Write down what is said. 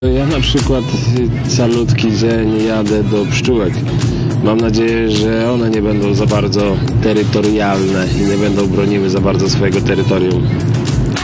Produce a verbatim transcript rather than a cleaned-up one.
Ja na przykład calutki dzień jadę do pszczółek. Mam nadzieję, że one nie będą za bardzo terytorialne i nie będą broniły za bardzo swojego terytorium.